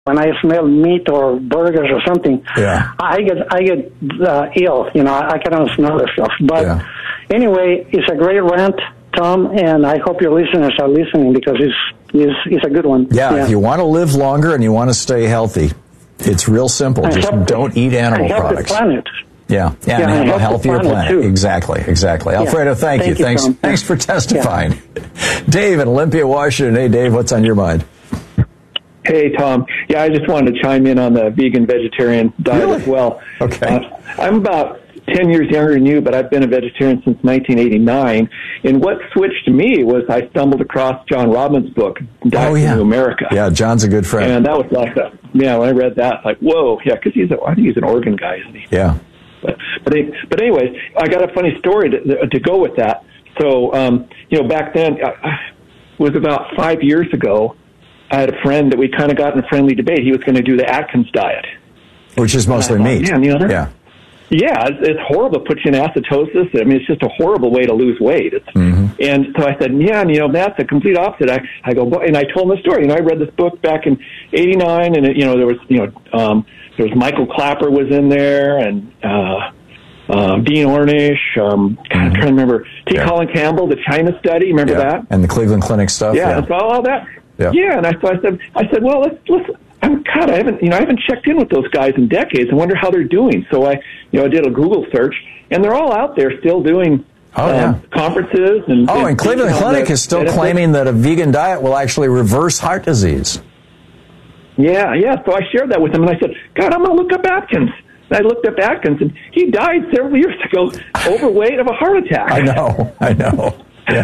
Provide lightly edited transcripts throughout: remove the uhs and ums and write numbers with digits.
when I smell meat or burgers or something, I get ill. I cannot smell the stuff. But anyway, it's a great rant, Tom, and I hope your listeners are listening because it's a good one. Yeah, if you want to live longer and you want to stay healthy, it's real simple. Just don't eat animal products. The planet. Yeah, and have a healthier planet. Too. Exactly. Alfredo, thank you. Thanks for testifying. Dave in Olympia, Washington. Hey, Dave, what's on your mind? Hey, Tom. Yeah, I just wanted to chime in on the vegan-vegetarian diet as well. Okay. I'm about 10 years younger than you, but I've been a vegetarian since 1989. And what switched me was I stumbled across John Robbins' book, Diet for New America. Yeah, John's a good friend. And that was like, when I read that, it's like, whoa, because I think he's an Oregon guy, isn't he? Yeah. But anyways, I got a funny story to go with that. So, back then, it was about 5 years ago, I had a friend that we kind of got in a friendly debate. He was going to do the Atkins diet. Which is mostly meat. Yeah, it's horrible. It puts you in acidosis. I mean, it's just a horrible way to lose weight. And so I said, that's the complete opposite. I go, and I told him the story. I read this book back in '89, and there was Michael Clapper was in there, and Dean Ornish. I'm trying to remember. Colin Campbell, the China study. Remember that? And the Cleveland Clinic stuff. Yeah, so all that. Yeah, and I said, well, let's. I haven't checked in with those guys in decades. I wonder how they're doing. So I did a Google search, and they're all out there still doing conferences. And Cleveland Clinic is still claiming that a vegan diet will actually reverse heart disease. Yeah. So I shared that with him, and I said, God, I'm going to look up Atkins. And I looked up Atkins, and he died several years ago, overweight of a heart attack. I know. Yeah.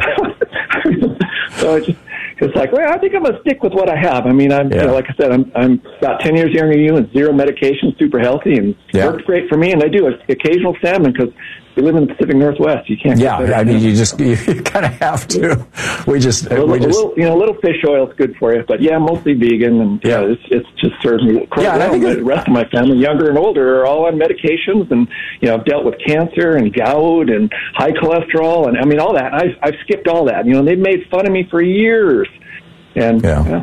So it's like, well, I think I'm going to stick with what I have. I mean, like I said, I'm about 10 years younger than you and zero medication, super healthy, and it works great for me. And I do occasional salmon because we live in the Pacific Northwest. You can't. Yeah, I mean, you kind of have to. A little fish oil is good for you, but mostly vegan, and it's just serves me quite well. I think the rest of my family, younger and older, are all on medications, and I've dealt with cancer and gout and high cholesterol, and I mean all that. I've skipped all that. They've made fun of me for years, and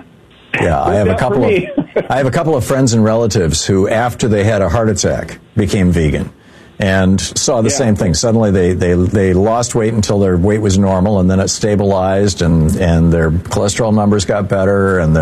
I have a couple of friends and relatives who, after they had a heart attack, became vegan. And saw the same thing. Suddenly they lost weight until their weight was normal, and then it stabilized, and their cholesterol numbers got better, and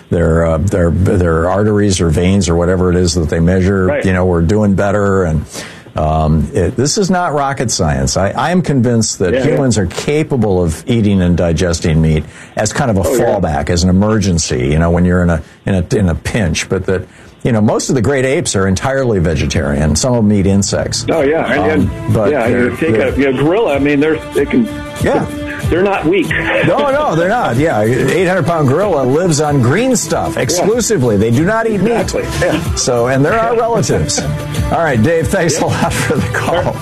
their arteries or veins or whatever it is that they measure, were doing better. And this is not rocket science. I am convinced that humans are capable of eating and digesting meat as kind of a fallback, as an emergency, when you're in a pinch, but that. Most of the great apes are entirely vegetarian. Some of them eat insects. Oh, yeah. You take a gorilla. I mean, they can. Yeah. They're not weak. No, they're not. Yeah, 800-pound gorilla lives on green stuff exclusively. They do not eat meat. Yeah. So, and they're our relatives. All right, Dave, thanks a lot for the call.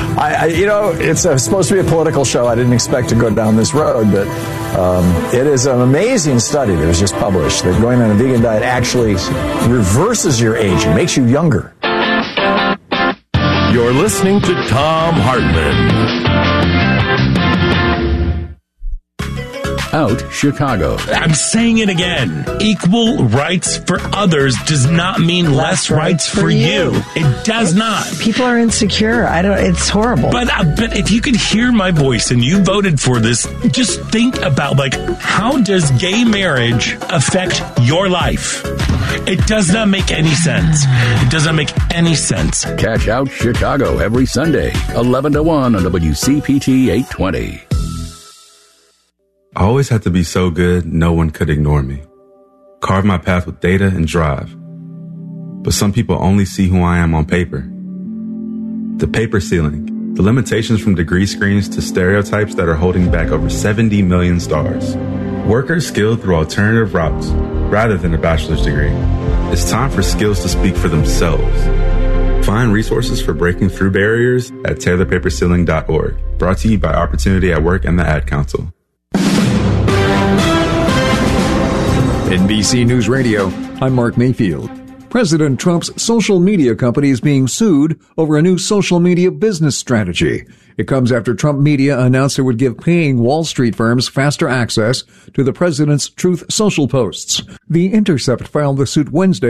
It's supposed to be a political show. I didn't expect to go down this road, but it is an amazing study that was just published that going on a vegan diet actually reverses your aging, makes you younger. You're listening to Thom Hartmann. Out Chicago. I'm saying it again. Equal rights for others does not mean less rights for you. It does not. People are insecure. It's horrible. But if you could hear my voice and you voted for this, just think about how does gay marriage affect your life? It does not make any sense. It does not make any sense. Catch Out Chicago every Sunday, 11 to 1 on WCPT 820. I always had to be so good, no one could ignore me. Carve my path with data and drive. But some people only see who I am on paper. The paper ceiling, the limitations from degree screens to stereotypes that are holding back over 70 million stars. Workers skilled through alternative routes rather than a bachelor's degree. It's time for skills to speak for themselves. Find resources for breaking through barriers at tearthepaperceiling.org. Brought to you by Opportunity at Work and the Ad Council. NBC News Radio, I'm Mark Mayfield. President Trump's social media company is being sued over a new social media business strategy. It comes after Trump Media announced it would give paying Wall Street firms faster access to the president's Truth Social posts. The Intercept filed the suit Wednesday